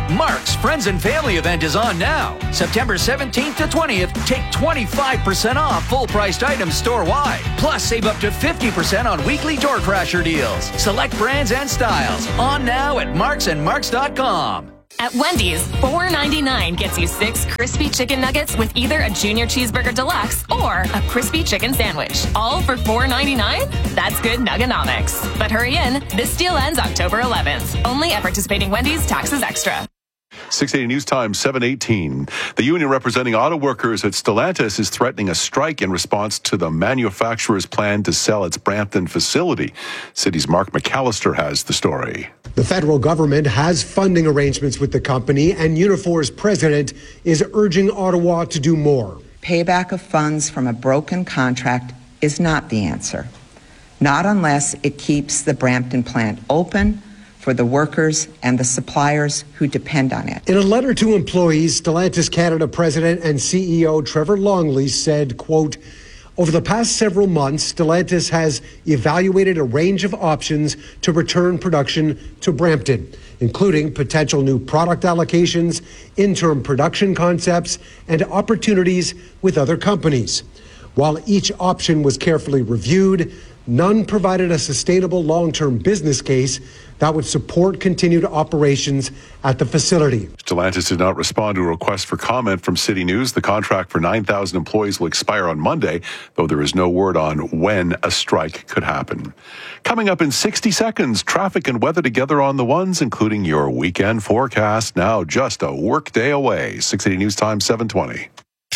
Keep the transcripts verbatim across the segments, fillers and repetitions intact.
Mark's Friends and Family event is on now. September seventeenth to twentieth, take twenty-five percent off full-priced items store-wide. Plus, save up to fifty percent on weekly door crasher deals. Select brands and styles. On now at marks and marks dot com. At Wendy's, four ninety-nine gets you six crispy chicken nuggets with either a Junior Cheeseburger Deluxe or a crispy chicken sandwich. All for four ninety-nine? That's good nuggonomics. But hurry in. This deal ends October eleventh. Only at participating Wendy's. Taxes extra. six eighty News Time, seven eighteen. The union representing auto workers at Stellantis is threatening a strike in response to the manufacturer's plan to sell its Brampton facility. City's Mark McAllister has the story. The federal government has funding arrangements with the company, and Unifor's president is urging Ottawa to do more. Payback of funds from a broken contract is not the answer. Not unless it keeps the Brampton plant open for the workers and the suppliers who depend on it. In a letter to employees, Stellantis Canada President and C E O Trevor Longley said, quote, over the past several months, Stellantis has evaluated a range of options to return production to Brampton, including potential new product allocations, interim production concepts, and opportunities with other companies. While each option was carefully reviewed, none provided a sustainable long-term business case that would support continued operations at the facility. Stellantis did not respond to a request for comment from City News. The contract for nine thousand employees will expire on Monday, though there is no word on when a strike could happen. Coming up in sixty seconds, traffic and weather together on the ones, including your weekend forecast, now just a work day away. six eighty News Time, seven twenty.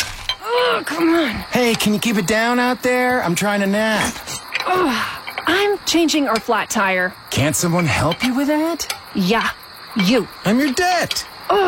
Oh, come on. Hey, can you keep it down out there? I'm trying to nap. Oh, I'm changing our flat tire. Can't someone help you with that? Yeah, you. I'm your debt.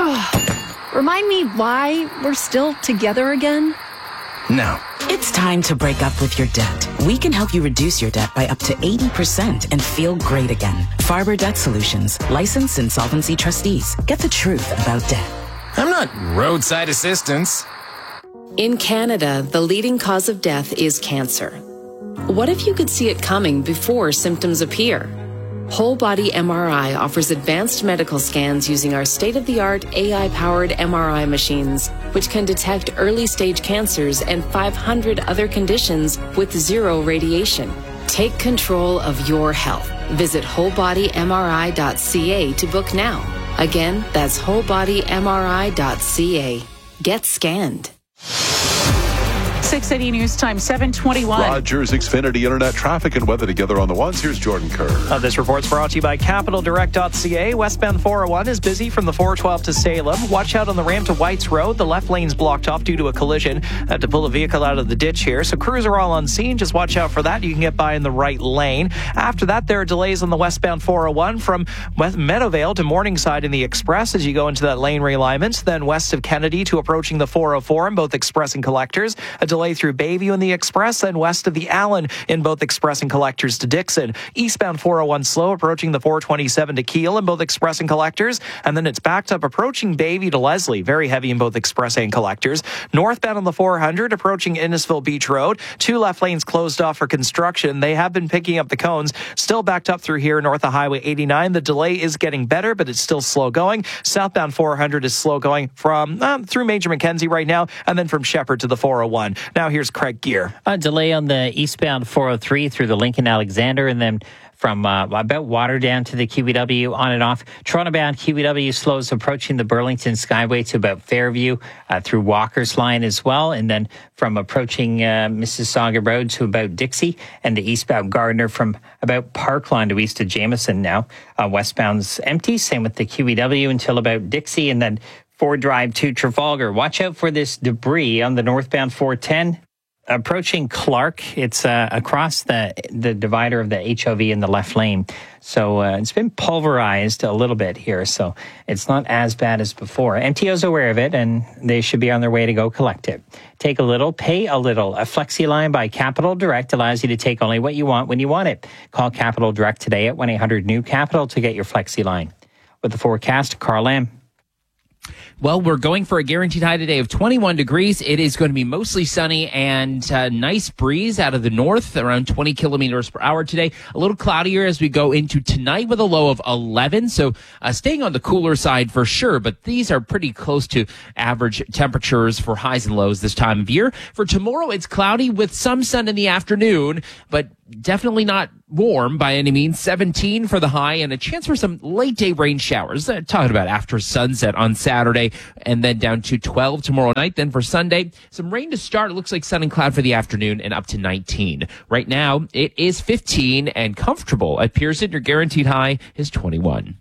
Oh, remind me why we're still together again? No. It's time to break up with your debt. We can help you reduce your debt by up to eighty percent and feel great again. Farber Debt Solutions, licensed insolvency trustees. Get the truth about debt. I'm not roadside assistance. In Canada, the leading cause of death is cancer. What if you could see it coming before symptoms appear? Whole Body M R I offers advanced medical scans using our state-of-the-art A I-powered M R I machines, which can detect early-stage cancers and five hundred other conditions with zero radiation. Take control of your health. Visit whole body m r i dot c a to book now. Again, that's whole body m r i dot c a. Get scanned. six eighty News Time, seven twenty-one. Rogers Xfinity Internet traffic and weather together on the ones. Here's Jordan Kerr. Uh, this report's brought to you by capital direct dot c a. Westbound four oh one is busy from the four twelve to Salem. Watch out on the ramp to Whites Road. The left lane's blocked off due to a collision. Had to pull a vehicle out of the ditch here. So crews are all on scene. Just watch out for that. You can get by in the right lane. After that, there are delays on the westbound four oh one from West Meadowvale to Morningside in the Express as you go into that lane realignment. Then west of Kennedy to approaching the four oh four in both Express and Collectors. A delay through Bayview in the Express, then west of the Allen in both Express and Collectors to Dixon. Eastbound four oh one slow approaching the four twenty-seven to Kiel in both Express and Collectors, and then it's backed up approaching Bayview to Leslie, very heavy in both Express and Collectors. Northbound on the four hundred approaching Innisfil Beach Road, two left lanes closed off for construction. They have been picking up the cones, still backed up through here north of Highway eighty-nine. The delay is getting better, but it's still slow going. Southbound four hundred is slow going from um, through Major Mackenzie right now, and then from Shepherd to the four oh one. Now here's Craig Gear. A delay on the eastbound four oh three through the Lincoln Alexander, and then from uh, about Water down to the Q E W on and off. Toronto-bound Q E W slows approaching the Burlington Skyway to about Fairview uh, through Walker's Line as well, and then from approaching uh, Mississauga Road to about Dixie, and the eastbound Gardner from about Parkline to east of Jameson now. Uh, westbound's empty, same with the Q E W until about Dixie, and then Ford Drive to Trafalgar. Watch out for this debris on the northbound four ten. Approaching Clark, it's uh, across the the divider of the H O V in the left lane. So uh, it's been pulverized a little bit here, so it's not as bad as before. M T O's aware of it, and they should be on their way to go collect it. Take a little, pay a little. A Flexi line by Capital Direct allows you to take only what you want when you want it. Call Capital Direct today at one eight hundred new capital to get your Flexi line. With the forecast, Carl Lamb. Well, we're going for a guaranteed high today of twenty-one degrees. It is going to be mostly sunny and a nice breeze out of the north, around twenty kilometers per hour today. A little cloudier as we go into tonight with a low of eleven. So uh, staying on the cooler side for sure, but these are pretty close to average temperatures for highs and lows this time of year. For tomorrow, it's cloudy with some sun in the afternoon, but definitely not warm by any means. seventeen for the high and a chance for some late day rain showers. Uh, talking about after sunset on Saturday and then down to twelve tomorrow night. Then for Sunday, some rain to start. It looks like sun and cloud for the afternoon and up to nineteen. Right now, it is fifteen and comfortable at Pearson. Your guaranteed high is twenty-one.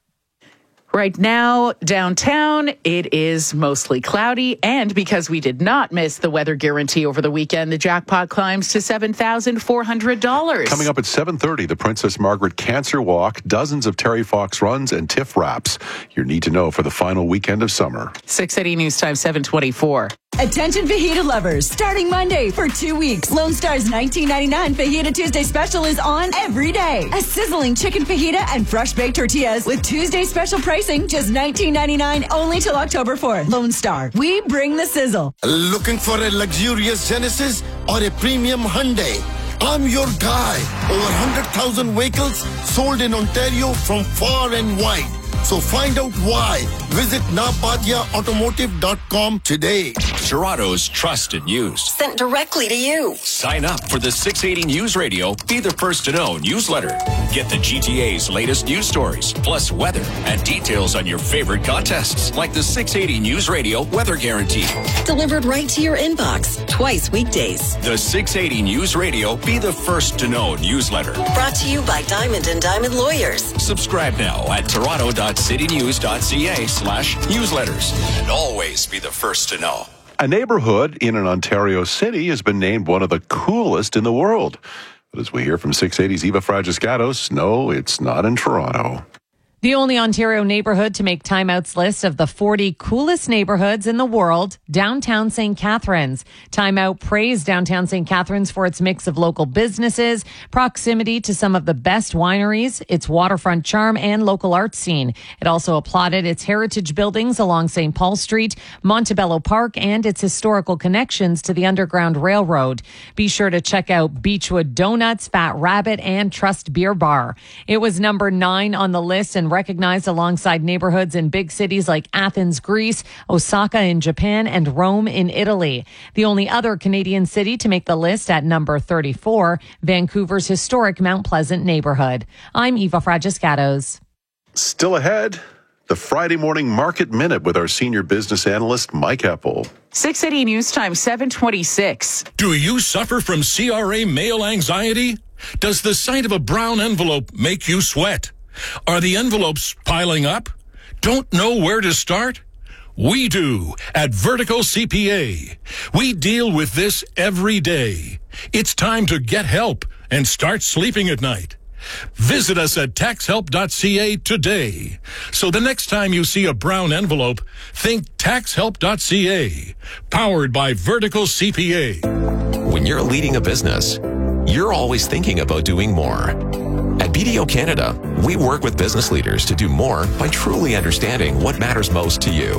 Right now, downtown, it is mostly cloudy. And because we did not miss the weather guarantee over the weekend, the jackpot climbs to seven thousand four hundred dollars. Coming up at seven thirty, the Princess Margaret Cancer Walk, dozens of Terry Fox runs, and Tiff wraps. Your need to know for the final weekend of summer. six eighty News Time, seven twenty-four. Attention fajita lovers. Starting Monday for two weeks, Lone Star's nineteen ninety-nine Fajita Tuesday special is on every day. A sizzling chicken fajita and fresh baked tortillas with Tuesday special pricing, just nineteen ninety-nine only till October fourth. Lone Star, we bring the sizzle. Looking for a luxurious Genesis or a premium Hyundai? I'm your guy. Over one hundred thousand vehicles sold in Ontario from far and wide. So find out why. Visit napatia automotive dot com today. Toronto's trusted news. Sent directly to you. Sign up for the six eighty News Radio Be the First to Know newsletter. Get the G T A's latest news stories, plus weather and details on your favorite contests, like the six eighty News Radio Weather Guarantee. Delivered right to your inbox, twice weekdays. The six eighty News Radio Be the First to Know newsletter. Brought to you by Diamond and Diamond Lawyers. Subscribe now at toronto dot city news dot c a slash newsletters. And always be the first to know. A neighborhood in an Ontario city has been named one of the coolest in the world. But as we hear from six eighty's Eva Fragiscatos, no, it's not in Toronto. The only Ontario neighborhood to make Time Out's list of the forty coolest neighborhoods in the world, downtown Saint Catharines. Time Out praised downtown Saint Catharines for its mix of local businesses, proximity to some of the best wineries, its waterfront charm, and local art scene. It also applauded its heritage buildings along Saint Paul Street, Montebello Park, and its historical connections to the Underground Railroad. Be sure to check out Beechwood Donuts, Fat Rabbit, and Trust Beer Bar. It was number nine on the list and recognized alongside neighborhoods in big cities like Athens, Greece, Osaka in Japan, and Rome in Italy. The only other Canadian city to make the list at number thirty-four, Vancouver's historic Mount Pleasant neighborhood. I'm Eva Fragiscatos. Still ahead, the Friday morning market minute with our senior business analyst, Mike Apple. six eighty News Time, seven twenty-six. Do you suffer from C R A mail anxiety? Does the sight of a brown envelope make you sweat? Are the envelopes piling up? Don't know where to start? We do at Vertical C P A. We deal with this every day. It's time to get help and start sleeping at night. Visit us at tax help dot c a today. So the next time you see a brown envelope, think tax help dot c a. Powered by Vertical C P A. When you're leading a business, you're always thinking about doing more. At B D O Canada, we work with business leaders to do more by truly understanding what matters most to you.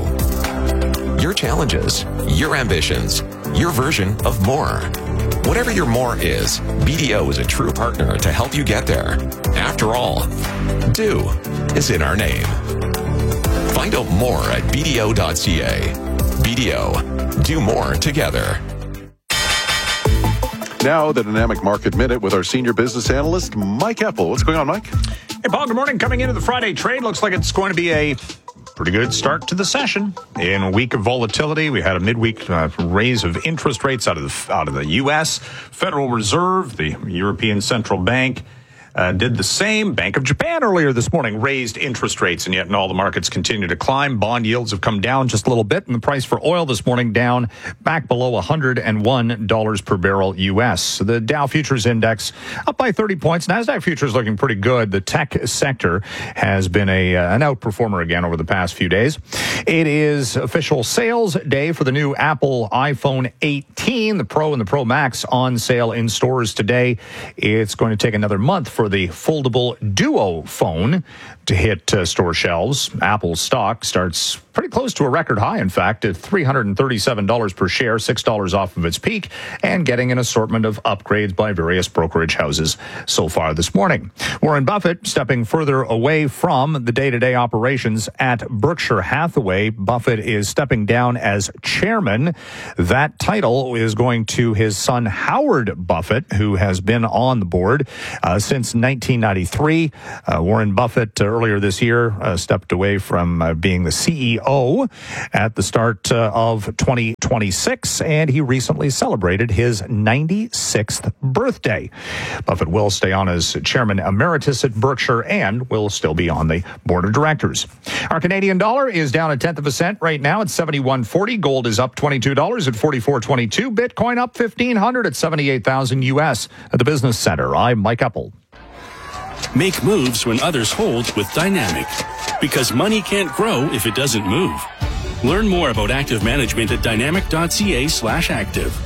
Your challenges, your ambitions, your version of more. Whatever your more is, B D O is a true partner to help you get there. After all, do is in our name. Find out more at b d o dot c a. B D O, do more together. Now, the Dynamic Market Minute with our senior business analyst, Mike Apple. What's going on, Mike? Hey, Paul, good morning. Coming into the Friday trade, looks like it's going to be a pretty good start to the session. In a week of volatility, we had a midweek uh, raise of interest rates out of the out of the U S. Federal Reserve, the European Central Bank, Uh, did the same. Bank of Japan earlier this morning raised interest rates, and yet in all the markets continue to climb. Bond yields have come down just a little bit, and the price for oil this morning down back below one hundred one dollars per barrel U S. So the Dow Futures Index up by thirty points. NASDAQ Futures looking pretty good. The tech sector has been a uh, an outperformer again over the past few days. It is official sales day for the new Apple iPhone eighteen, the Pro and the Pro Max on sale in stores today. It's going to take another month for the foldable Duo phone to hit uh, store shelves. Apple stock starts pretty close to a record high, in fact, at three hundred thirty-seven dollars per share, six dollars off of its peak, and getting an assortment of upgrades by various brokerage houses so far this morning. Warren Buffett stepping further away from the day-to-day operations at Berkshire Hathaway. Buffett is stepping down as chairman. That title is going to his son, Howard Buffett, who has been on the board uh, since nineteen ninety-three. Uh, Warren Buffett uh, earlier this year uh, stepped away from uh, being the C E O at the start uh, of twenty twenty-six, and he recently celebrated his ninety-sixth birthday. Buffett will stay on as chairman emeritus at Berkshire and will still be on the board of directors. Our Canadian dollar is down a tenth of a cent right now at seventy-one forty. Gold is up twenty-two dollars at forty-four twenty-two. Bitcoin up fifteen hundred at seventy-eight thousand U S. At the Business Center, I'm Mike Eppel. Make moves when others hold with Dynamic, because money can't grow if it doesn't move. Learn more about active management at dynamic.ca slash active.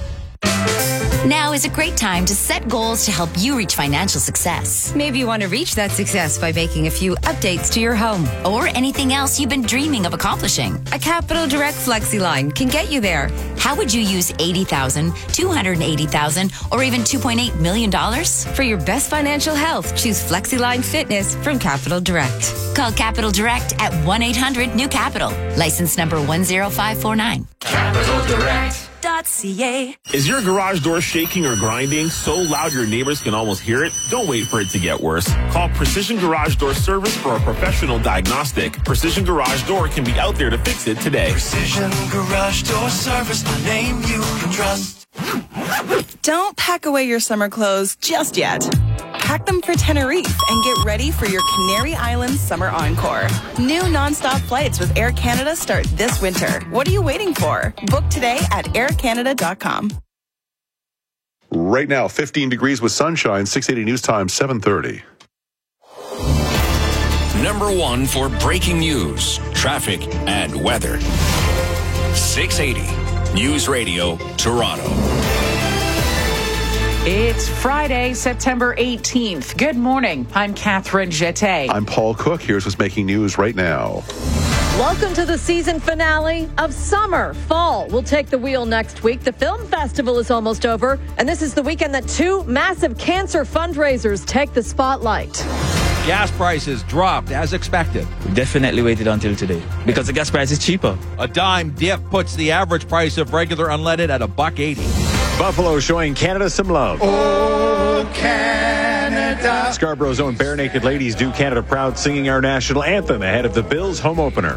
Now is a great time to set goals to help you reach financial success. Maybe you want to reach that success by making a few updates to your home or anything else you've been dreaming of accomplishing. A Capital Direct FlexiLine can get you there. How would you use eighty thousand dollars, two hundred eighty thousand dollars, or even two point eight million dollars? For your best financial health, choose FlexiLine Fitness from Capital Direct. Call Capital Direct at one eight hundred new capital. License number one zero five four nine. Capital Direct. .ca. Is your garage door shaking or grinding so loud your neighbors can almost hear it? Don't wait for it to get worse. Call Precision Garage Door Service for a professional diagnostic. Precision Garage Door can be out there to fix it today. Precision Garage Door Service, the name you can trust. Don't pack away your summer clothes just yet. Pack them for Tenerife and get ready for your Canary Islands Summer Encore. New nonstop flights with Air Canada start this winter. What are you waiting for? Book today at air canada dot com. Right now, fifteen degrees with sunshine, six eighty News Time, seven thirty. Number one for breaking news, traffic, and weather. six eighty News Radio, Toronto. It's Friday, September eighteenth. Good morning. I'm Catherine Jeté. I'm Paul Cook. Here's what's making news right now. Welcome to the season finale of summer. Fall will take the wheel next week. The film festival is almost over, and this is the weekend that two massive cancer fundraisers take the spotlight. Gas prices dropped as expected. We definitely waited until today because the gas price is cheaper. A dime dip puts the average price of regular unleaded at a buck eighty. Buffalo showing Canada some love. Oh, Canada. Scarborough's own Bare Naked Ladies do Canada proud, singing our national anthem ahead of the Bills' home opener.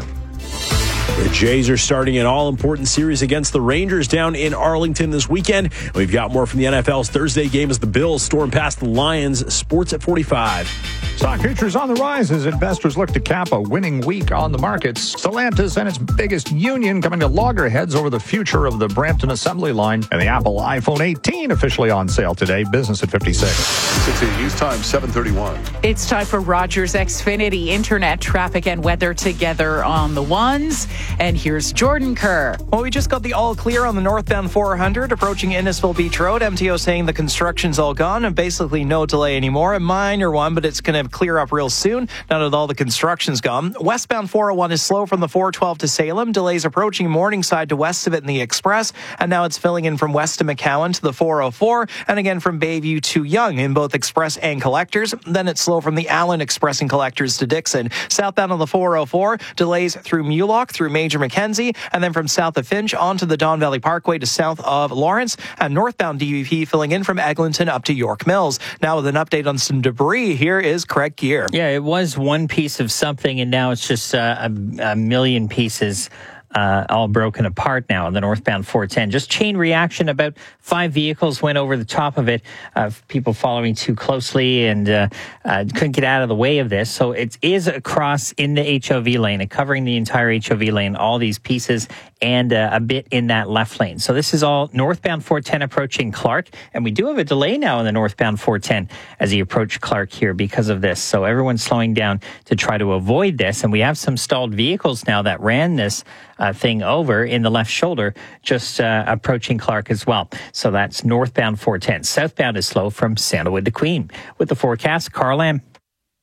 The Jays are starting an all-important series against the Rangers down in Arlington this weekend. We've got more from the N F L's Thursday game as the Bills storm past the Lions. Sports at forty-five. Stock futures on the rise as investors look to cap a winning week on the markets. Stellantis and its biggest union coming to loggerheads over the future of the Brampton assembly line. And the Apple iPhone eighteen officially on sale today. Business at fifty-six. six eighty News Time, seven thirty-one. It's time for Rogers Xfinity Internet traffic and weather together on the ones. And here's Jordan Kerr. Well, we just got the all clear on the northbound four hundred approaching Innisfil Beach Road. M T O saying the construction's all gone and basically no delay anymore. A minor one, but it's going to clear up real soon now that all the construction's gone. Westbound four oh one is slow from the four twelve to Salem. Delays approaching Morningside to west of it in the Express. And now it's filling in from west to McCowan to the four oh four. And again from Bayview to Yonge in both Express and Collectors. Then it's slow from the Allen Express and Collectors to Dixon. Southbound on the four oh four, delays through Mulock, through Major Mackenzie, and then from south of Finch onto the Don Valley Parkway to south of Lawrence, and northbound D V P filling in from Eglinton up to York Mills. Now with an update on some debris, here is Craig Gear. Yeah, it was one piece of something, and now it's just uh, a, a million pieces. Uh, all broken apart now on the northbound four ten. Just chain reaction. About five vehicles went over the top of it. Uh, people following too closely and uh, uh, couldn't get out of the way of this. So it is across in the H O V lane and covering the entire H O V lane, all these pieces and uh, a bit in that left lane. So this is all northbound four ten approaching Clark. And we do have a delay now in the northbound four ten as you approach Clark here because of this. So everyone's slowing down to try to avoid this. And we have some stalled vehicles now that ran this Uh, thing over in the left shoulder, just uh, approaching Clark as well. So that's northbound four ten. Southbound is slow from Sandalwood to Queen. With the forecast, Carl Lamb.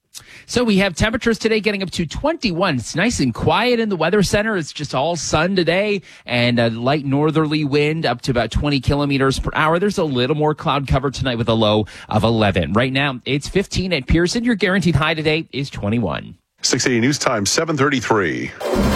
So we have temperatures today getting up to twenty-one. It's nice and quiet in the weather center. It's just all sun today and a light northerly wind up to about twenty kilometers per hour. There's a little more cloud cover tonight with a low of eleven. Right now, it's fifteen at Pearson. Your guaranteed high today is twenty-one. six eighty News Time, seven thirty-three.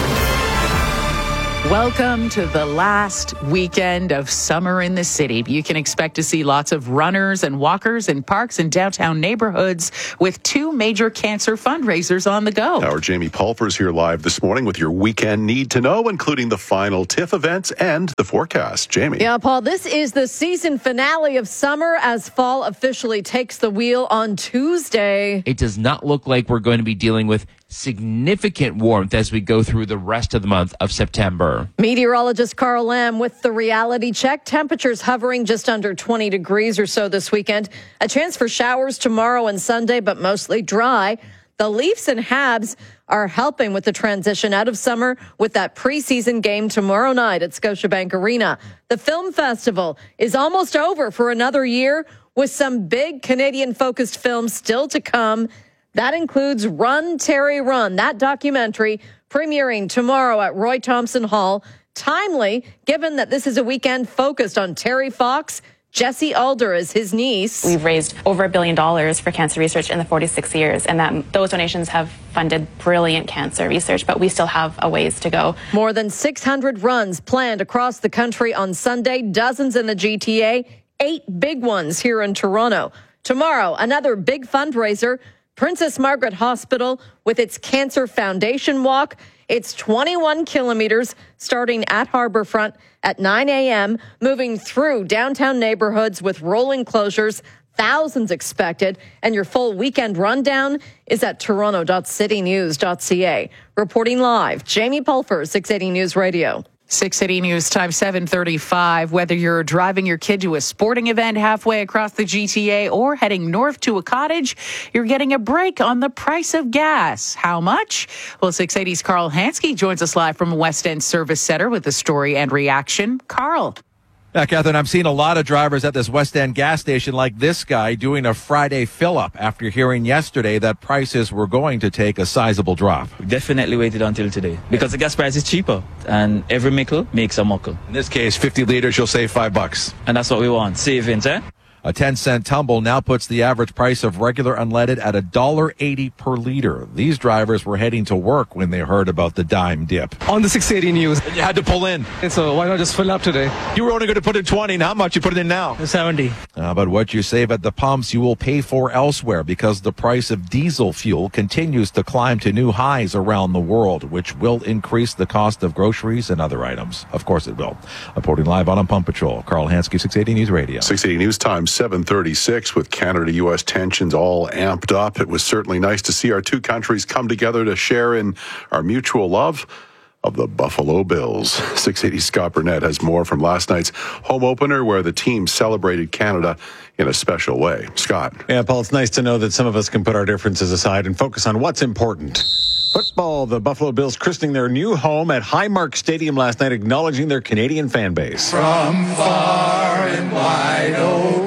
Welcome to the last weekend of summer in the city. You can expect to see lots of runners and walkers in parks and downtown neighborhoods with two major cancer fundraisers on the go. Our Jamie Pulfer's here live this morning with your weekend need to know, including the final TIFF events and the forecast. Jamie. Yeah, Paul, this is the season finale of summer as fall officially takes the wheel on Tuesday. It does not look like we're going to be dealing with significant warmth as we go through the rest of the month of September. Meteorologist Carl Lamb with the reality check. Temperatures hovering just under twenty degrees or so this weekend. A chance for showers tomorrow and Sunday, but mostly dry. The Leafs and Habs are helping with the transition out of summer with that preseason game tomorrow night at Scotiabank Arena. The film festival is almost over for another year with some big Canadian-focused films still to come. That includes Run, Terry, Run, that documentary premiering tomorrow at Roy Thompson Hall. Timely, given that this is a weekend focused on Terry Fox. Jessie Alder is his niece. We've raised over a billion dollars for cancer research in the forty-six years, and that those donations have funded brilliant cancer research, but we still have a ways to go. More than six hundred runs planned across the country on Sunday, dozens in the G T A, eight big ones here in Toronto. Tomorrow, another big fundraiser, Princess Margaret Hospital with its Cancer Foundation Walk. It's twenty-one kilometers starting at Harbourfront at nine a.m., moving through downtown neighborhoods with rolling closures, thousands expected. And your full weekend rundown is at toronto dot city news dot c a. Reporting live, Jamie Pulfer, six eighty News Radio. six eighty News Time, seven thirty-five. Whether you're driving your kid to a sporting event halfway across the G T A or heading north to a cottage, you're getting a break on the price of gas. How much? Well, six eighty's Carl Hansky joins us live from West End Service Center with the story and reaction. Carl. Yeah, Catherine, I'm seeing a lot of drivers at this West End gas station like this guy doing a Friday fill-up after hearing yesterday that prices were going to take a sizable drop. We definitely waited until today because the gas price is cheaper and every nickel makes a muckle. In this case, fifty liters, you'll save five bucks. And that's what we want. Savings, eh? A ten cent tumble now puts the average price of regular unleaded at one dollar eighty per liter. These drivers were heading to work when they heard about the dime dip. On the six eighty News. And you had to pull in. And so why not just fill up today? You were only going to put in twenty, and how much you put it in now? seventy. Uh, but what you save at the pumps, you will pay for elsewhere because the price of diesel fuel continues to climb to new highs around the world, which will increase the cost of groceries and other items. Of course it will. Reporting live on Pump Patrol, Carl Hansky, six eighty News Radio. six eighty News Time, seven thirty-six. With Canada U S tensions all amped up. It was certainly nice to see our two countries come together to share in our mutual love of the Buffalo Bills. six eighty Scott Burnett has more from last night's home opener where the team celebrated Canada in a special way. Scott. Yeah, Paul, it's nice to know that some of us can put our differences aside and focus on what's important. Football, the Buffalo Bills christening their new home at Highmark Stadium last night, acknowledging their Canadian fan base. From far and wide, oh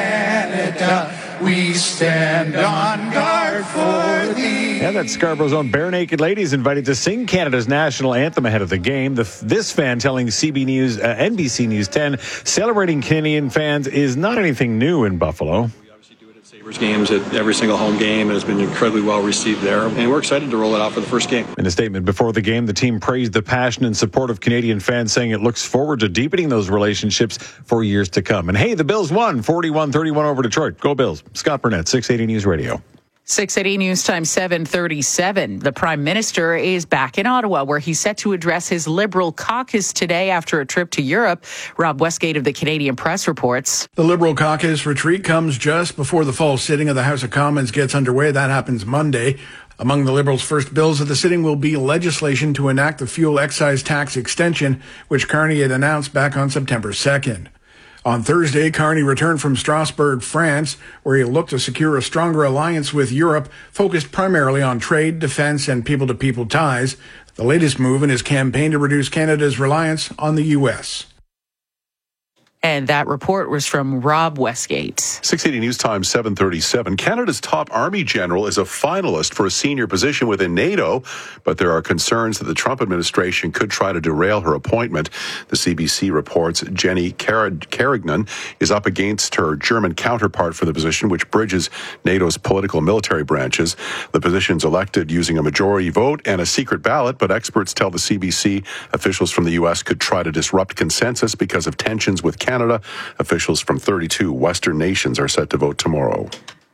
Canada, we stand on guard for thee. Yeah, that's Scarborough's own Bare Naked Ladies invited to sing Canada's national anthem ahead of the game. The, this fan telling C B News, uh, N B C News ten, celebrating Canadian fans is not anything new in Buffalo. Games at every single home game, and it's been incredibly well received there, and we're excited to roll it out for the first game. In a statement before the game, the team praised the passion and support of Canadian fans, saying it looks forward to deepening those relationships for years to come. And hey, the Bills won forty-one thirty-one over Detroit. Go Bills. Scott Burnett, six eighty News Radio. six eighty News Time, seven thirty-seven. The Prime Minister is back in Ottawa, where he's set to address his Liberal caucus today after a trip to Europe. Rob Westgate of the Canadian Press reports. The Liberal caucus retreat comes just before the fall sitting of the House of Commons gets underway. That happens Monday. Among the Liberals' first bills at the sitting will be legislation to enact the fuel excise tax extension, which Carney had announced back on September second. On Thursday, Carney returned from Strasbourg, France, where he looked to secure a stronger alliance with Europe, focused primarily on trade, defense, and people-to-people ties, the latest move in his campaign to reduce Canada's reliance on the U S. And that report was from Rob Westgate. six eighty News Time, seven thirty-seven. Canada's top army general is a finalist for a senior position within NATO, but there are concerns that the Trump administration could try to derail her appointment. The C B C reports Jenny Carignan is up against her German counterpart for the position, which bridges NATO's political military branches. The position's elected using a majority vote and a secret ballot, but experts tell the C B C officials from the U S could try to disrupt consensus because of tensions with Canada. Canada. Officials from thirty-two Western nations are set to vote tomorrow.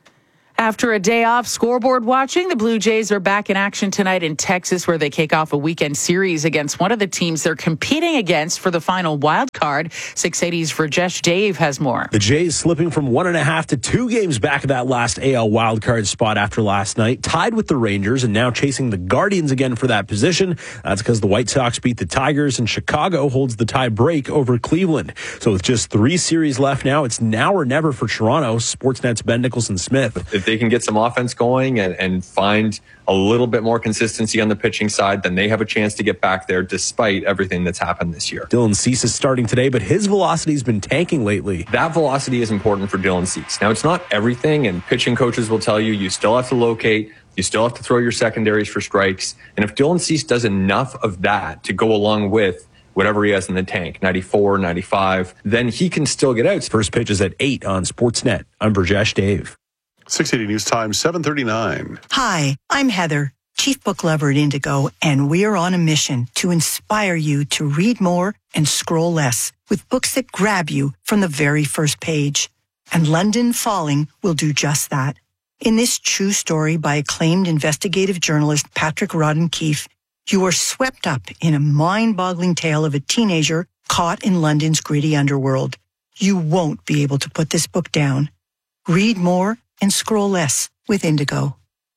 After a day off scoreboard watching, the Blue Jays are back in action tonight in Texas, where they kick off a weekend series against one of the teams they're competing against for the final wild card. six eighty's Rajesh Dave has more. The Jays slipping from one and a half to two games back of that last A L wild card spot after last night, tied with the Rangers and now chasing the Guardians again for that position. That's because the White Sox beat the Tigers and Chicago holds the tie break over Cleveland. So with just three series left now, it's now or never for Toronto. Sportsnet's Ben Nicholson-Smith. If they can get some offense going and, and find a little bit more consistency on the pitching side, then they have a chance to get back there despite everything that's happened this year. Dylan Cease is starting today, but his velocity has been tanking lately. That velocity is important for Dylan Cease. Now, it's not everything, and pitching coaches will tell you you still have to locate, you still have to throw your secondaries for strikes. And if Dylan Cease does enough of that to go along with whatever he has in the tank, ninety-four, ninety-five, then he can still get out. First pitch is at eight on Sportsnet. I'm Brajesh Dave. six eighty News Time, seven thirty-nine. Hi, I'm Heather, Chief Book Lover at Indigo, and we're on a mission to inspire you to read more and scroll less with books that grab you from the very first page. And London Falling will do just that. In this true story by acclaimed investigative journalist Patrick Rodden-Keefe, you are swept up in a mind-boggling tale of a teenager caught in London's gritty underworld. You won't be able to put this book down. Read more and scroll less with Indigo.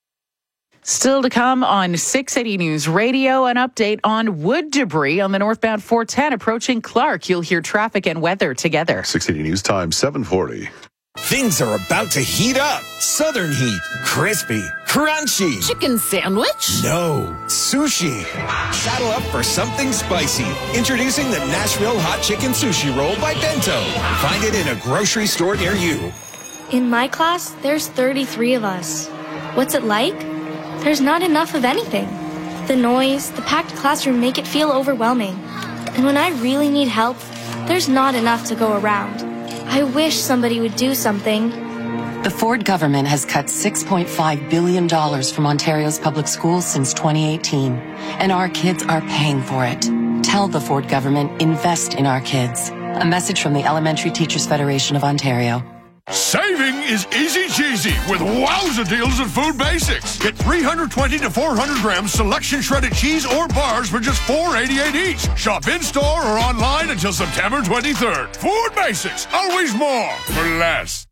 Still to come on six eighty News Radio, an update on wood debris on the northbound four ten approaching Clark. You'll hear traffic and weather together. six eighty News Time, seven forty. Things are about to heat up. Southern heat. Crispy. Crunchy. Chicken sandwich? No. Sushi. Saddle up for something spicy. Introducing the Nashville Hot Chicken Sushi Roll by Bento. Find it in a grocery store near you. In my class, there's thirty-three of us. What's it like? There's not enough of anything. The noise, the packed classroom make it feel overwhelming. And when I really need help, there's not enough to go around. I wish somebody would do something. The Ford government has cut six point five billion dollars from Ontario's public schools since twenty eighteen, and our kids are paying for it. Tell the Ford government, invest in our kids. A message from the Elementary Teachers Federation of Ontario. Saving is easy cheesy with wowza deals at Food Basics. Get three hundred twenty to four hundred grams selection shredded cheese or bars for just four eighty-eight each. Shop in-store or online until September twenty-third. Food Basics, always more for less.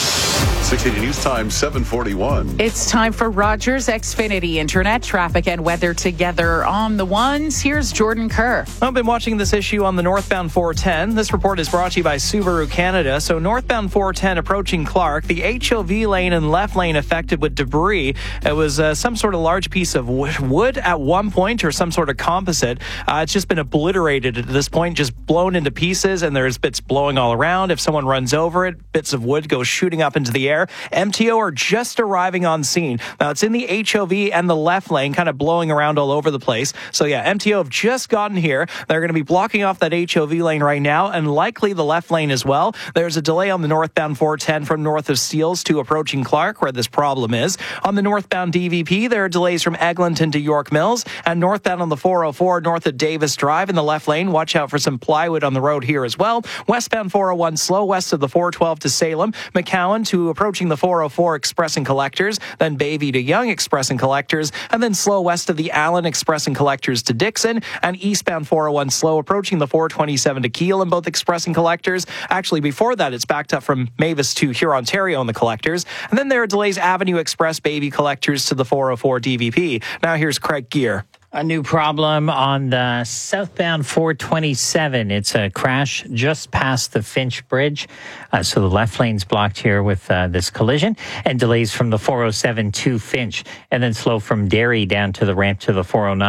six eighty News Time, seven forty-one. It's time for Rogers Xfinity Internet, traffic and weather together on the ones. Here's Jordan Kerr. I've been watching this issue on the northbound four ten. This report is brought to you by Subaru Canada. So northbound four ten approaching Clark, the H O V lane and left lane affected with debris. It was uh, some sort of large piece of wood at one point or some sort of composite. Uh, it's just been obliterated at this point, just blown into pieces, and there's bits blowing all around. If someone runs over it, bits of wood go shooting up into the air. M T O are just arriving on scene. Now, it's in the H O V and the left lane, kind of blowing around all over the place. So, yeah, M T O have just gotten here. They're going to be blocking off that H O V lane right now, and likely the left lane as well. There's a delay on the northbound four ten from north of Steeles to approaching Clark, where this problem is. On the northbound D V P, there are delays from Eglinton to York Mills, and northbound on the four oh four north of Davis Drive in the left lane. Watch out for some plywood on the road here as well. Westbound four oh one slow west of the four twelve to Salem. McCowan to approaching the four oh four Express and Collectors, then Bayview to Young Express and Collectors, and then slow west of the Allen Express and Collectors to Dixon, and eastbound four oh one slow approaching the four twenty-seven to Kiel in both Express and Collectors. Actually, before that, it's backed up from Mavis to Hurontario in the Collectors, and then there are delays Avenue Express Bayview Collectors to the four oh four D V P. Now here's Craig Gear. A new problem on the southbound four twenty-seven. It's a crash just past the Finch Bridge. Uh, so the left lane's blocked here with uh, this collision, and delays from the four oh seven to Finch, and then slow from Derry down to the ramp to the four oh nine.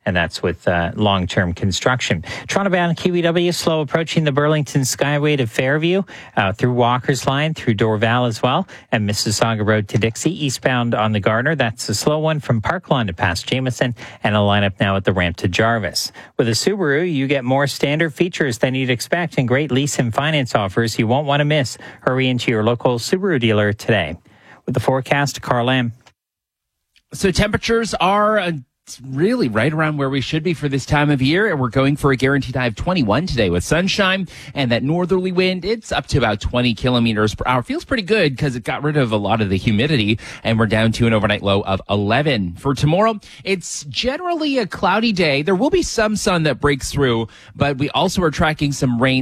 and that's with uh, long-term construction. Toronto-bound Kiwi W slow approaching the Burlington Skyway to Fairview, uh, through Walker's Line, through Dorval as well, and Mississauga Road to Dixie. Eastbound on the Gardner, that's a slow one from Park Lawn to past Jameson, and a lineup now at the ramp to Jarvis. With a Subaru, you get more standard features than you'd expect and great lease and finance offers you won't want to miss. Hurry into your local Subaru dealer today. With the forecast, Carl Lamb. So temperatures are uh, really right around where we should be for this time of year. We're going for a guaranteed high of twenty-one today with sunshine, and that northerly wind, it's up to about twenty kilometers per hour. Feels pretty good because it got rid of a lot of the humidity, and we're down to an overnight low of eleven. For tomorrow, it's generally a cloudy day. There will be some sun that breaks through, but we also are tracking some rain